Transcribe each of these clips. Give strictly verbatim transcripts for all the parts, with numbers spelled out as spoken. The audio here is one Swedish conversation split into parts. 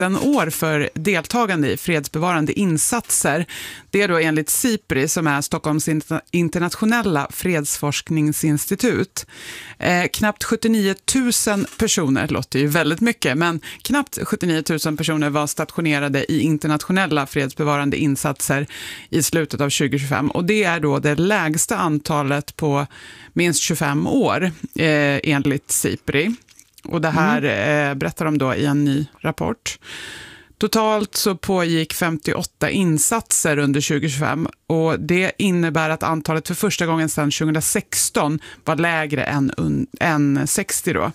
tretton år för deltagande i fredsbevarande insatser. Det är då enligt SIPRI, som är Stockholms internationella fredsforskningsinstitut. Eh, knappt sjuttionio tusen personer, det låter ju väldigt mycket, men knappt sjuttionio tusen personer var stationerade i internationella fredsbevarande insatser i slutet av tjugo tjugofem. Och det är då det lägsta antalet på minst tjugofem år eh, enligt SIPRI. Och det här eh, berättar de då i en ny rapport. Totalt så pågick femtioåtta insatser under tjugo tjugofem och det innebär att antalet för första gången sedan tjugohundrasexton var lägre än, än sextio då.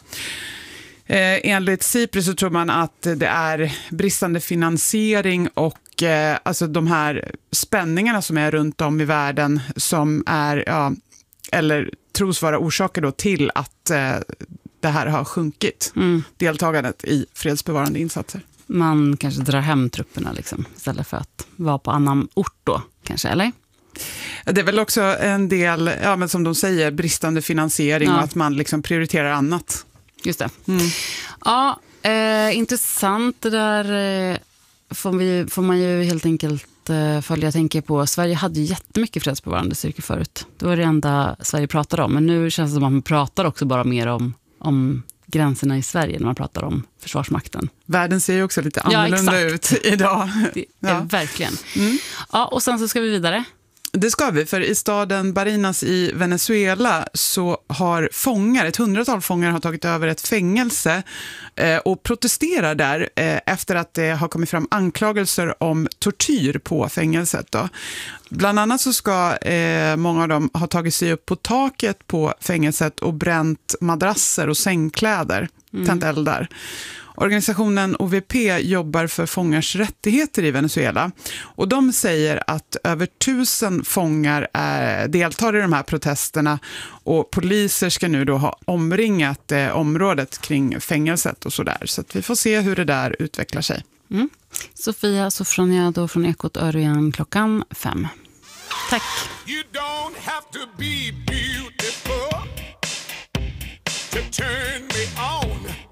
Eh, enligt SIPRI så tror man att det är bristande finansiering och eh, alltså de här spänningarna som är runt om i världen som är, ja, eller tros vara orsaker då till att eh, det här har sjunkit, mm. deltagandet i fredsbevarande insatser. Man kanske drar hem trupperna liksom, istället för att vara på annan ort då, kanske, eller? Det är väl också en del, ja, men som de säger, bristande finansiering, ja. Och att man liksom prioriterar annat. Just det. Mm. Ja, eh, intressant. Det där eh, får, vi, får man ju helt enkelt eh, följa. Jag tänker på, Sverige hade ju jättemycket fredsbevarande styrkor förut. Det var det enda Sverige pratade om. Men nu känns det som att man pratar också bara mer om, om gränserna i Sverige när man pratar om Försvarsmakten. Världen ser ju också lite annorlunda ja, ut idag. Det, ja. Verkligen. Mm. Ja, och sen så ska vi vidare. Det ska vi, för i staden Barinas i Venezuela så har fångar, ett hundratal fångar har tagit över ett fängelse eh, och protesterar där eh, efter att det har kommit fram anklagelser om tortyr på fängelset då. Bland annat så ska eh, många av dem ha tagit sig upp på taket på fängelset och bränt madrasser och sängkläder, mm. tänt eld där. Organisationen O V P jobbar för fångars rättigheter i Venezuela och de säger att över tusen fångar är, deltar i de här protesterna och poliser ska nu då ha omringat eh, området kring fängelset och sådär. Så att vi får se hur det där utvecklar sig. Mm. Sofia Sofronia då från Ekot Örjan klockan fem. Tack! You don't have to be beautiful to turn me on.